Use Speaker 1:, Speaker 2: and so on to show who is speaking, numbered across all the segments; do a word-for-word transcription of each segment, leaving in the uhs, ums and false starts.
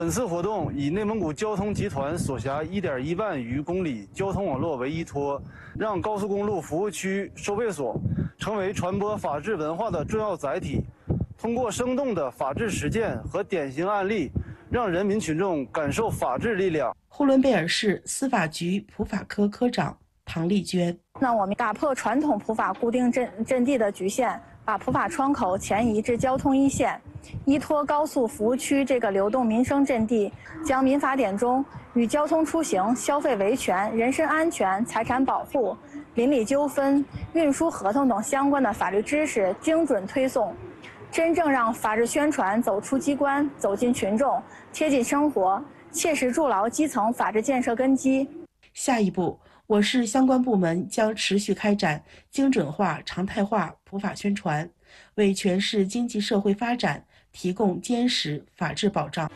Speaker 1: 本次活动以内蒙古交通集团所辖 一点一万余公里交通网络为依托，让高速公路服务区收费所成为传播法治文化的重要载体。通过生动的法治实践和典型案例，让人民群众感受法治力量。
Speaker 2: 呼伦贝尔市司法局普法科科长唐丽娟：
Speaker 3: 那我们打破传统普法固定阵阵地的局限，把普法窗口前移至交通一线，依托高速服务区这个流动民生阵地，将民法典中与交通出行、消费维权、人身安全、财产保护、邻里纠纷、运输合同等相关的法律知识精准推送，真正让法治宣传走出机关，走进群众，贴近生活，切实筑牢基层法治建设根基。
Speaker 2: 下一步，我市相关部门将持续开展精准化、常态化普法宣传，为全市经济社会发展提供坚实法治保障。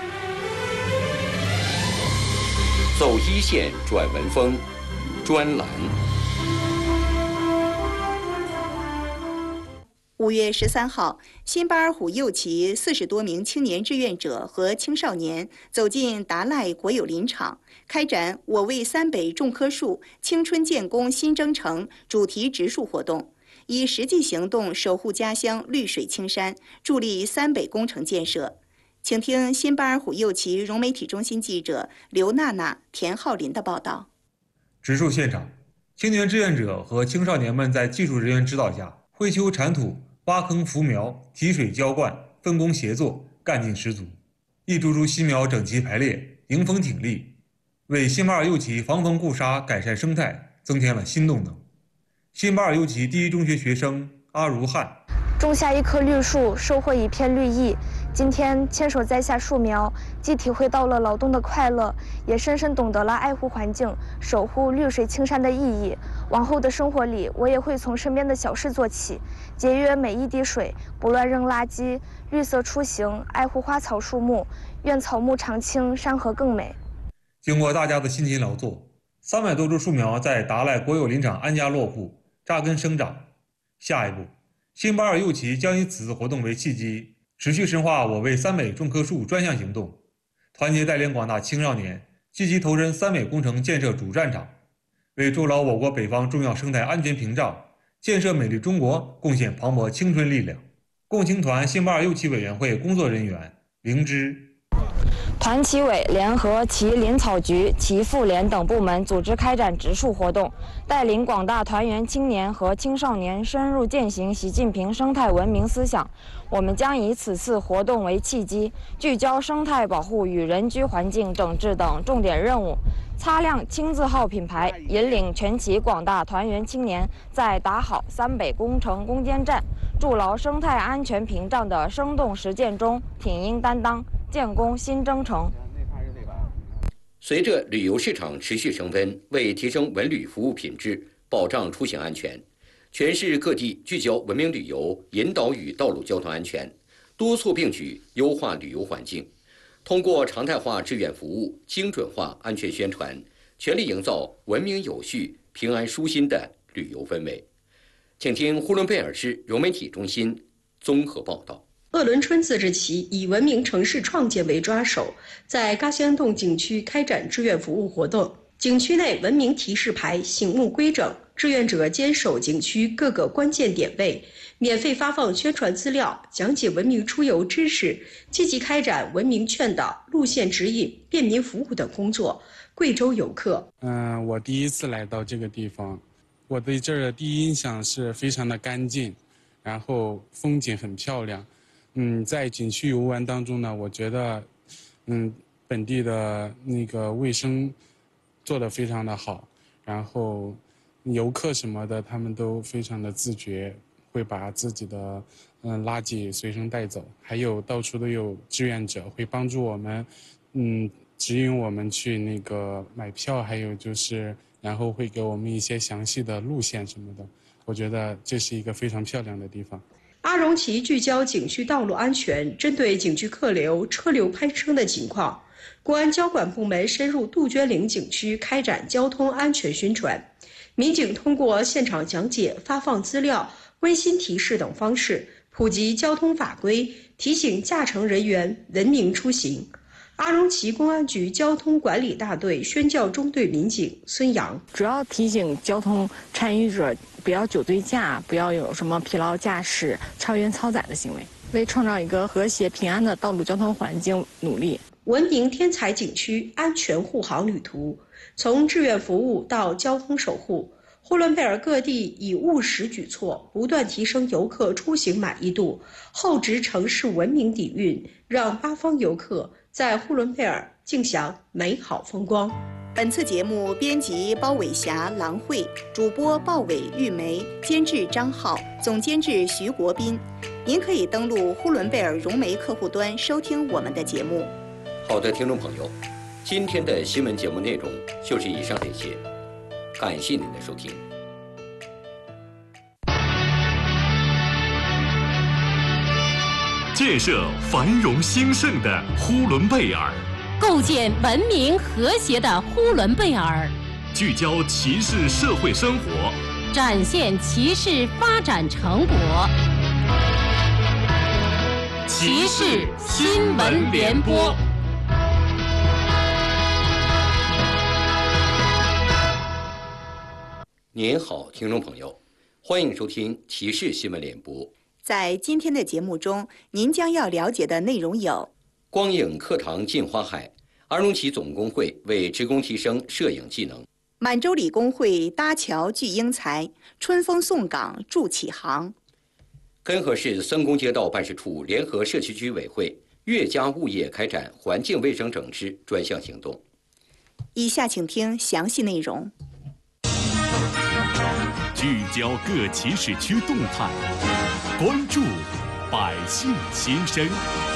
Speaker 4: 走一线转文风专栏。
Speaker 5: 五月十三号，新巴尔虎右旗四十多名青年志愿者和青少年走进达赖国有林场，开展“我为三北种棵树，青春建功新征程”主题植树活动，以实际行动守护家乡绿水青山，助力三北工程建设。请听新巴尔虎右旗融媒体中心记者刘娜娜、田浩林的报道。
Speaker 6: 植树现场，青年志愿者和青少年们在技术人员指导下，灰丘铲土、挖坑扶苗、提水浇灌，分工协作，干劲十足。一株株新苗整齐排列，迎风挺立，为新巴尔右旗防风固沙、改善生态增添了新动能。新巴尔右旗第一中学学生阿如汉：
Speaker 7: 种下一棵绿树，收获一片绿意。今天牵手栽下树苗，既体会到了劳动的快乐，也深深懂得了爱护环境、守护绿水青山的意义。往后的生活里，我也会从身边的小事做起，节约每一滴水，不乱扔垃圾，绿色出行，爱护花草树木，愿草木常青，山河更美。
Speaker 6: 经过大家的辛勤劳作，三百多株树苗在达赖国有林场安家落户、扎根生长。下一步，新巴尔右旗将以此次活动为契机，持续深化“我为三北种棵树”专项行动，团结带领广大青少年积极投身三北工程建设主战场，为筑牢我国北方重要生态安全屏障、建设美丽中国贡献磅礴青春力量。共青团新巴尔右旗委员会工作人员灵芝：
Speaker 8: 团旗委联合其林草局、其妇联等部门组织开展植树活动，带领广大团员青年和青少年深入践行习近平生态文明思想。我们将以此次活动为契机，聚焦生态保护与人居环境整治等重点任务，擦亮青字号品牌，引领全旗广大团员青年在打好三北工程攻坚战、筑牢生态安全屏障的生动实践中挺膺担当，建功新征程。
Speaker 4: 随着旅游市场持续升温，为提升文旅服务品质，保障出行安全，全市各地聚焦文明旅游引导与道路交通安全，多措并举优化旅游环境，通过常态化志愿服务、精准化安全宣传，全力营造文明有序、平安舒心的旅游氛围。请听呼伦贝尔市融媒体中心综合报道。
Speaker 9: 鄂伦春自治旗以文明城市创建为抓手，在嘎仙洞景区开展志愿服务活动。景区内文明提示牌醒目规整，志愿者坚守景区各个关键点位，免费发放宣传资料，讲解文明出游知识，积极开展文明劝导、路线指引、便民服务等工作。贵州游客：
Speaker 10: 嗯，我第一次来到这个地方，我对这儿的第一印象是非常的干净，然后风景很漂亮。嗯，在景区游玩当中呢，我觉得，嗯，本地的那个卫生做得非常的好，然后游客什么的他们都非常的自觉，会把自己的嗯垃圾随身带走，还有到处都有志愿者会帮助我们，嗯，指引我们去那个买票，还有就是然后会给我们一些详细的路线什么的。我觉得这是一个非常漂亮的地方。
Speaker 9: 阿荣旗聚焦景区道路安全，针对景区客流、车流攀升的情况，公安交管部门深入杜鹃岭景区开展交通安全宣传。民警通过现场讲解、发放资料、温馨提示等方式，普及交通法规，提醒驾乘人员文明出行。 阿荣旗公安局交通管理大队宣教中队民警孙阳，
Speaker 11: 主要提醒交通参与者不要酒醉驾，不要有什么疲劳驾驶、超员超载的行为，为创造一个和谐平安的道路交通环境努力。
Speaker 9: 文明天才景区安全护航旅途，从志愿服务到交通守护，呼伦贝尔各地以务实举措不断提升游客出行满意度，厚植城市文明底蕴，让八方游客在呼伦贝尔尽享美好风光。
Speaker 5: 本次节目编辑包伟霞、郎慧，主播鲍伟、玉梅，监制张浩，总监制徐国斌。您可以登录呼伦贝尔融媒客户端收听我们的节目。
Speaker 4: 好的，听众朋友，今天的新闻节目内容就是以上这些，感谢您的收听。
Speaker 12: 建设繁荣兴盛的呼伦贝尔，
Speaker 13: 构建文明和谐的呼伦贝尔，
Speaker 12: 聚焦骑士社会生活，
Speaker 13: 展现骑士发展成果。骑士新闻联播。
Speaker 4: 您好，听众朋友，欢迎收听骑士新闻联播。
Speaker 5: 在今天的节目中，您将要了解的内容有：
Speaker 4: 光影课堂进花海，阿荣旗总工会为职工提升摄影技能；
Speaker 5: 满洲里工会搭桥聚英才，春风送港助启航；
Speaker 4: 根河市森公街道办事处联合社区居委会岳家物业开展环境卫生整治专项行动。
Speaker 5: 以下请听详细内容。
Speaker 12: 聚焦各骑士区动态，关注百姓心声。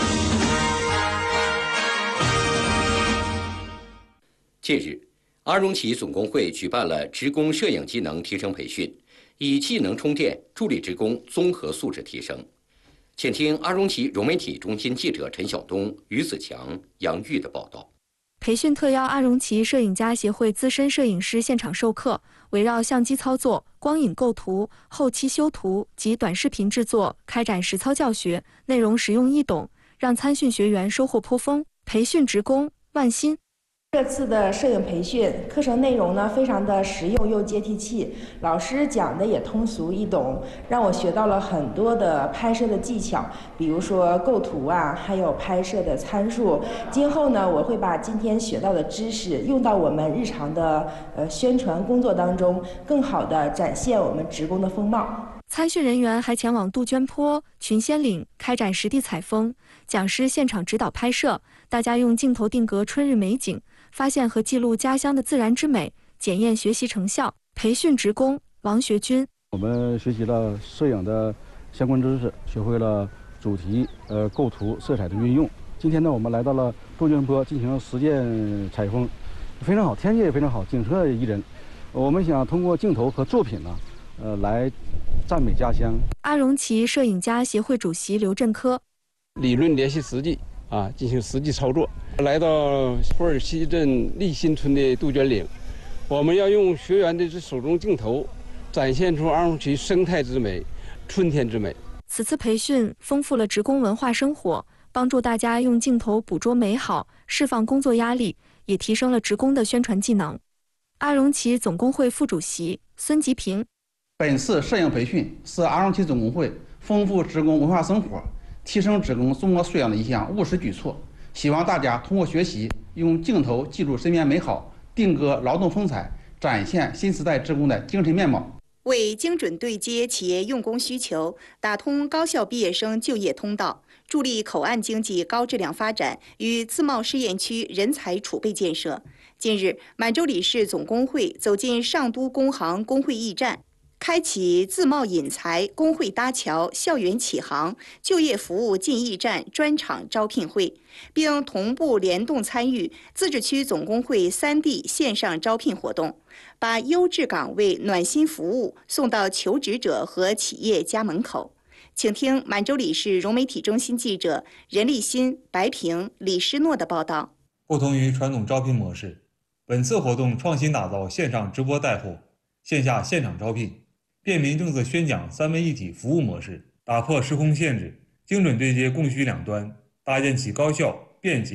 Speaker 4: 近日，阿荣旗总工会举办了职工摄影技能提升培训，以技能充电，助力职工综合素质提升。请听阿荣旗融媒体中心记者陈晓东、于子强、杨玉的报道。
Speaker 14: 培训特邀阿荣旗摄影家协会资深摄影师现场授课，围绕相机操作、光影构图、后期修图及短视频制作开展实操教学，内容实用易懂，让参训学员收获颇丰。培训职工万新。
Speaker 15: 这次的摄影培训课程内容呢，非常的实用又接地气，老师讲的也通俗易懂，让我学到了很多的拍摄的技巧，比如说构图啊，还有拍摄的参数。今后呢，我会把今天学到的知识用到我们日常的呃宣传工作当中，更好的展现我们职工的风貌。
Speaker 14: 参训人员还前往杜鹃坡、群仙岭开展实地采风，讲师现场指导拍摄，大家用镜头定格春日美景，发现和记录家乡的自然之美，检验学习成效。培训职工王学军，
Speaker 16: 我们学习了摄影的相关知识，学会了主题、呃构图、色彩的运用。今天呢，我们来到了杜鹃坡进行实践采风，非常好，天气也非常好，景色宜人。我们想通过镜头和作品呢，呃，来赞美家乡。
Speaker 14: 阿荣旗摄影家协会主席刘振科，
Speaker 17: 理论联系实际啊，进行实际操作。来到呼尔西镇立新村的杜鹃岭，我们要用学员的这手中镜头，展现出阿荣旗生态之美、春天之美。
Speaker 14: 此次培训丰富了职工文化生活，帮助大家用镜头捕捉美好，释放工作压力，也提升了职工的宣传技能。阿荣旗总工会副主席孙吉平，
Speaker 18: 本次摄影培训是阿荣旗总工会丰富职工文化生活、提升职工综合素养的一项务实举措。希望大家通过学习，用镜头记录身边美好，定格劳动风采，展现新时代职工的精神面貌。
Speaker 5: 为精准对接企业用工需求，打通高校毕业生就业通道，助力口岸经济高质量发展与自贸试验区人才储备建设。近日，满洲里市总工会走进上都工行工会驿站，开启自贸引才、工会搭桥、校园启航、就业服务进驿站专场招聘会，并同步联动参与自治区总工会三地线上招聘活动，把优质岗位暖心服务送到求职者和企业家门口。请听满洲里市融媒体中心记者任立新、白平、李诗诺的报道。
Speaker 6: 不同于传统招聘模式，本次活动创新打造线上直播带货、线下现场招聘、便民政策宣讲三位一体服务模式，打破时空限制，精准对接供需两端，搭建起高效、便捷、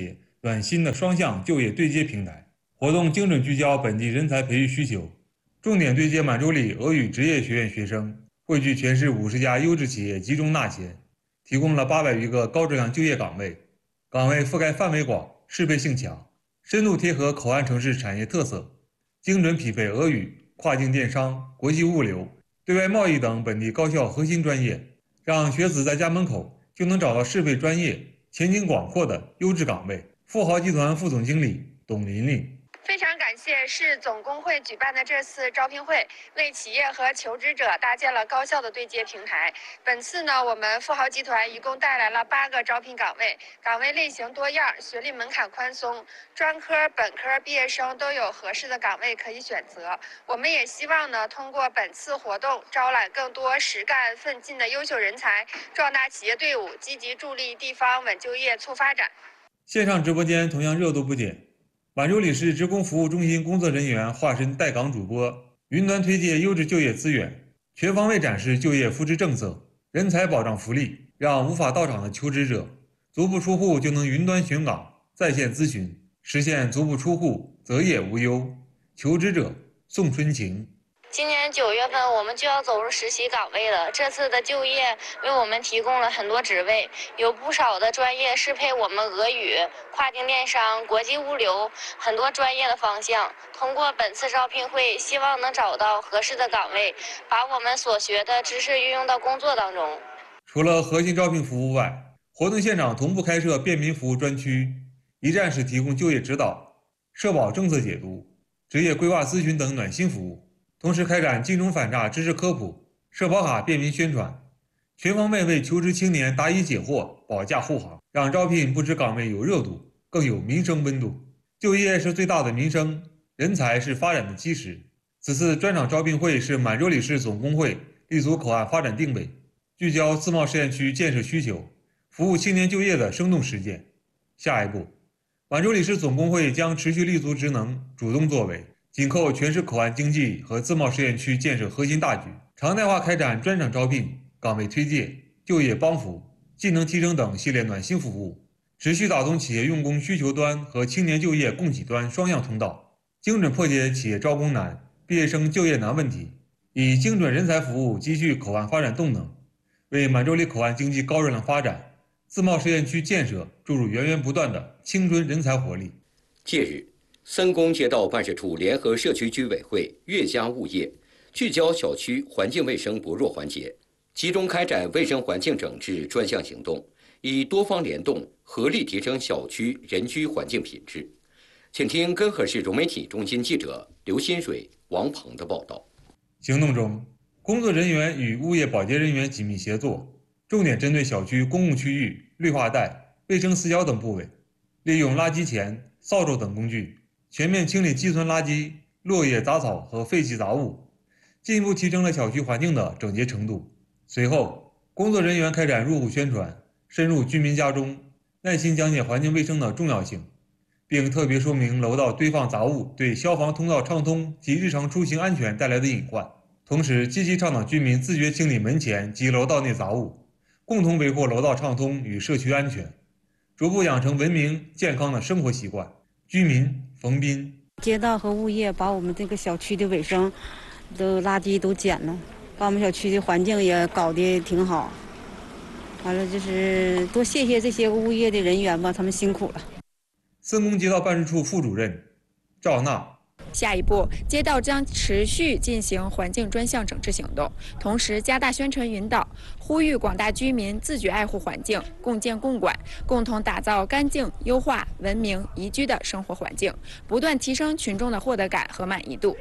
Speaker 6: 暖心的双向就业对接平台。活动精准聚焦本地人才培育需求，重点对接满洲里俄语职业学院学生，汇聚全市五十家优质企业集中纳贤，提供了八百余个高质量就业岗位，岗位覆盖范围广，适配性强，深度贴合口岸城市产业特色，精准匹配俄语、跨境电商、国际物流、对外贸易等本地高校核心专业，让学子在家门口就能找到适配专业、前景广阔的优质岗位。富豪集团副总经理董琳琳。
Speaker 19: 非常感谢市总工会举办的这次招聘会，为企业和求职者搭建了高效的对接平台。本次呢，我们富豪集团一共带来了八个招聘岗位，岗位类型多样，学历门槛宽松，专科、本科毕业生都有合适的岗位可以选择。我们也希望呢，通过本次活动，招揽更多实干奋进的优秀人才，壮大企业队伍，积极助力地方稳就业、促发展。
Speaker 6: 线上直播间同样热度不减。满洲里市职工服务中心工作人员化身带岗主播，云端推介优质就业资源，全方位展示就业扶持政策、人才保障福利，让无法到场的求职者足不出户就能云端寻岗、在线咨询，实现足不出户择业无忧。求职者送春情。
Speaker 20: 今年九月份我们就要走入实习岗位了，这次的就业为我们提供了很多职位，有不少的专业适配我们俄语、跨境电商、国际物流很多专业的方向。通过本次招聘会，希望能找到合适的岗位，把我们所学的知识运用到工作当中。
Speaker 6: 除了核心招聘服务外，活动现场同步开设便民服务专区，一站式提供就业指导、社保政策解读、职业规划咨询等暖心服务。同时开展金融反诈知识科普、社保卡便民宣传，全方位为求职青年答疑解惑、保驾护航，让招聘不止岗位有热度，更有民生温度。就业是最大的民生，人才是发展的基石。此次专场招聘会是满洲里市总工会立足口岸发展定位，聚焦自贸试验区建设需求，服务青年就业的生动实践。下一步，满洲里市总工会将持续立足职能，主动作为，紧扣全市口岸经济和自贸试验区建设核心大局，常态化开展专场招聘、岗位推介、就业帮扶、技能提升等系列暖心服务，持续打通企业用工需求端和青年就业供给端双向通道，精准破解企业招工难、毕业生就业难问题，以精准人才服务积蓄口岸发展动能，为满洲里口岸经济高质量发展、自贸试验区建设注入源源不断的青春人才活力。
Speaker 4: 近日，三公街道办事处联合社区居委会、悦家物业，聚焦小区环境卫生薄弱环节，集中开展卫生环境整治专项行动，以多方联动，合力提升小区人居环境品质。请听根河市融媒体中心记者刘新水、王鹏的报道。
Speaker 6: 行动中，工作人员与物业保洁人员紧密协作，重点针对小区公共区域、绿化带、卫生死角等部位，利用垃圾钳、扫帚等工具，全面清理积存垃圾、落叶杂草和废弃杂物，进一步提升了小区环境的整洁程度。随后，工作人员开展入户宣传，深入居民家中，耐心讲解环境卫生的重要性，并特别说明楼道堆放杂物对消防通道畅通及日常出行安全带来的隐患。同时，积极倡导居民自觉清理门前及楼道内杂物，共同维护楼道畅通与社区安全，逐步养成文明健康的生活习惯。居民冯斌：
Speaker 21: 街道和物业把我们这个小区的卫生都垃圾都捡了，把我们小区的环境也搞得挺好。完了就是多谢谢这些物业的人员吧，他们辛苦了。
Speaker 6: 三公街道办事处副主任赵娜：
Speaker 22: 下一步，街道将持续进行环境专项整治行动，同时加大宣传引导，呼吁广大居民自觉爱护环境，共建共管，共同打造干净、优化、文明、宜居的生活环境，不断提升群众的获得感和满意度。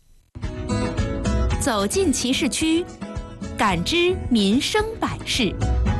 Speaker 13: 走进其市区，感知民生百事。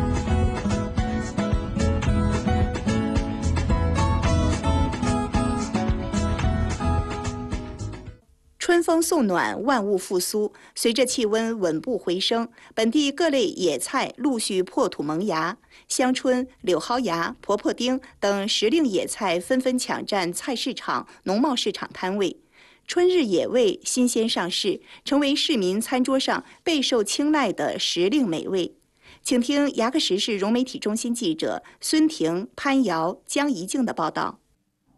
Speaker 5: 春风送暖，万物复苏。随着气温稳步回升，本地各类野菜陆续破土萌芽，香椿、柳蒿芽、婆婆丁等时令野菜纷纷抢占菜市场、农贸市场摊位。春日野味新鲜上市，成为市民餐桌上备受青睐的时令美味。请听牙克石市融媒体中心记者孙婷、潘瑶、江怡静的报道。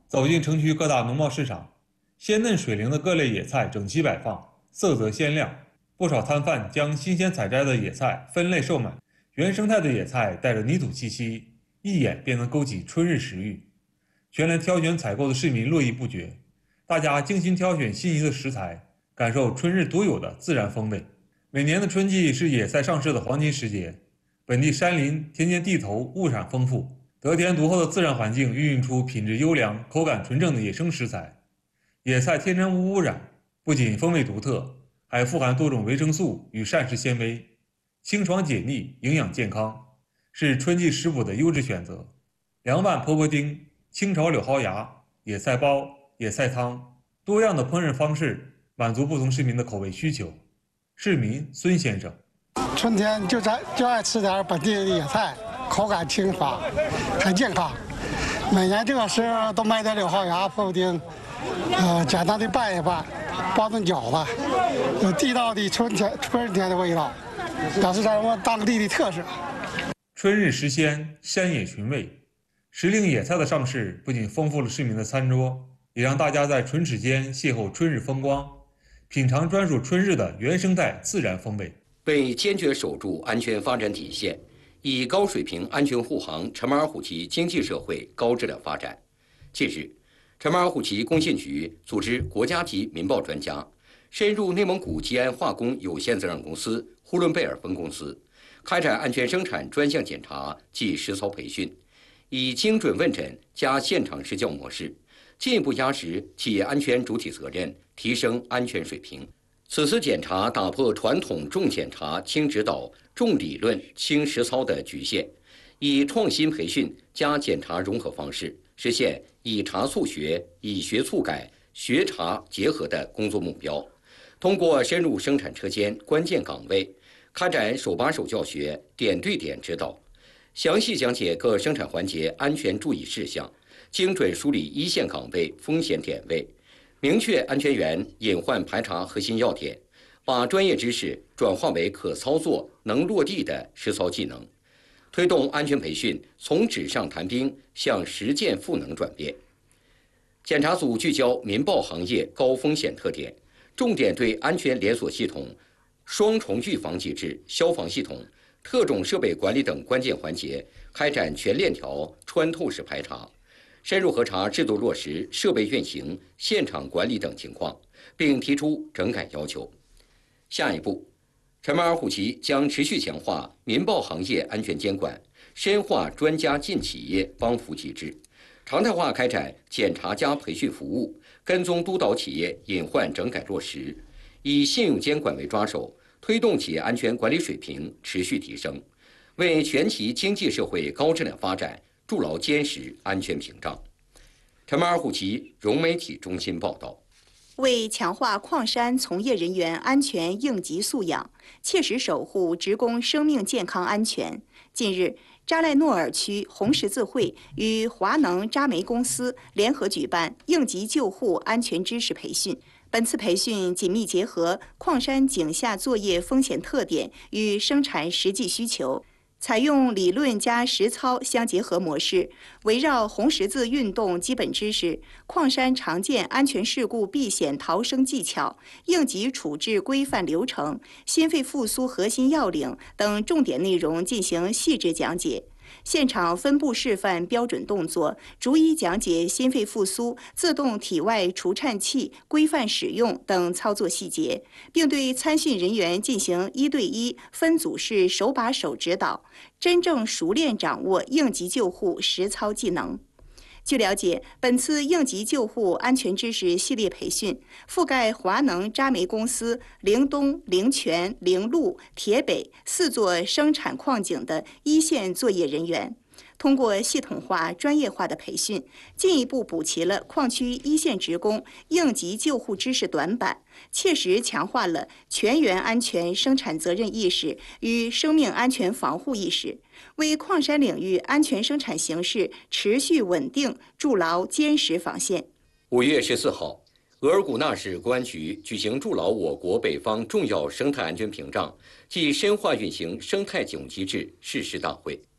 Speaker 6: 走进城区各大农贸市场，鲜嫩水灵的各类野菜整齐摆放，色泽鲜亮。不少摊贩将新鲜采摘的野菜分类售卖，原生态的野菜带着泥土气息，一眼便能勾起春日食欲。全来挑选采购的市民络绎不绝，大家精心挑选心仪的食材，感受春日独有的自然风味。每年的春季是野菜上市的黄金时节，本地山林、田间地头物产丰富，得天独厚的自然环境孕育出品质优良、口感纯正的野生食材。野菜天然无污染，不仅风味独特，还富含多种维生素与膳食纤维，清爽解腻，营养健康，是春季食补的优质选择。凉拌婆婆丁、清炒柳蒿芽、野菜包、野菜汤，多样的烹饪方式满足不同市民的口味需求。市民孙先生：
Speaker 1: 春天就在就爱吃点本地的野菜，口感清爽，还健康。每年这个时候都买点柳蒿芽、婆婆丁，呃，简单的拌一拌，包顿饺子，有地道的春天春天的味道，表示咱们当地的特色。
Speaker 6: 春日时鲜，山野寻味。时令野菜的上市，不仅丰富了市民的餐桌，也让大家在唇齿间邂逅春日风光，品尝专属春日的原生态自然风味。
Speaker 4: 为坚决守住安全发展底线，以高水平安全护航陈马尔虎旗经济社会高质量发展。近日，陈马尔虎旗工信局组织国家级民报专家深入内蒙古吉安化工有限责任公司呼伦贝尔分公司，开展安全生产专项检查及实操培训，以精准问诊加现场施教模式，进一步压实企业安全主体责任，提升安全水平。此次检查打破传统重检查轻指导、重理论轻实操的局限，以创新培训加检查融合方式，实现以查促学、以学促改、学查结合的工作目标。通过深入生产车间关键岗位，开展手把手教学、点对点指导，详细讲解各生产环节安全注意事项，精准梳理一线岗位风险点位，明确安全员隐患排查核心要点，把专业知识转化为可操作、能落地的实操技能，推动安全培训从纸上谈兵向实践赋能转变。检查组聚焦民报行业高风险特点，重点对安全连锁系统、双重预防机制、消防系统、特种设备管理等关键环节开展全链条穿透式排查，深入核查制度落实、设备运行、现场管理等情况，并提出整改要求。下一步，陈马尔虎旗将持续强化民报行业安全监管，深化专家进企业帮扶机制，常态化开展检查加培训服务，跟踪督导企业隐患整改落实，以信用监管为抓手，推动企业安全管理水平持续提升，为全旗经济社会高质量发展筑牢坚实安全屏障。陈马尔虎旗融媒体中心报道。
Speaker 5: 为强化矿山从业人员安全应急素养，切实守护职工生命健康安全，近日，扎赖诺尔区红十字会与华能扎煤公司联合举办应急救护安全知识培训。本次培训紧密结合矿山井下作业风险特点与生产实际需求，采用理论加实操相结合模式，围绕红十字运动基本知识、矿山常见安全事故避险逃生技巧、应急处置规范流程、心肺复苏核心要领等重点内容进行细致讲解。现场分步示范标准动作，逐一讲解心肺复苏、自动体外除颤器规范使用等操作细节，并对参训人员进行一对一、分组式手把手指导，真正熟练掌握应急救护实操技能。据了解，本次应急救护安全知识系列培训覆盖华能扎煤公司灵东、灵泉、灵路、铁北四座生产矿井的一线作业人员。通过系统化、专业化的培训，进一步补齐了矿区一线职工应急救护知识短板，切实强化了全员安全生产责任意识与生命安全防护意识，为矿山领域安全生产形势持续稳定筑牢坚实防线。
Speaker 4: 五月十四号，额尔古纳市公安局举行筑牢我国北方重要生态安全屏障暨深化运行生态警务机制誓师大会。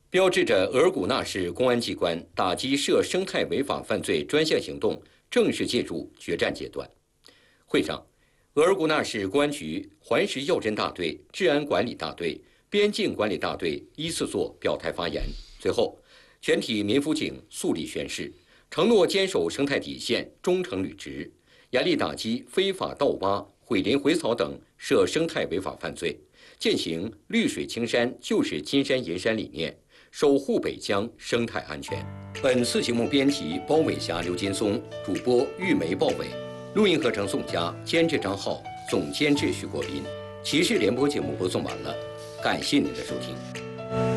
Speaker 4: 标志着额尔古纳市公安机关打击涉生态违法犯罪专项行动正式进入决战阶段。会上，额尔古纳市公安局环石要侦大队、治安管理大队、边境管理大队依次作表态发言。随后，全体民辅警肃立宣誓，承诺坚守生态底线，忠诚履职，严厉打击非法盗挖、毁林毁草等涉生态违法犯罪，践行绿水青山就是金山银山理念，守护北疆生态安全。本次节目编辑包伟霞、刘金松，主播玉梅、鲍伟，录音合成宋佳，监制张浩，总监制徐国斌。骑士联播节目播送完了，感谢您的收听。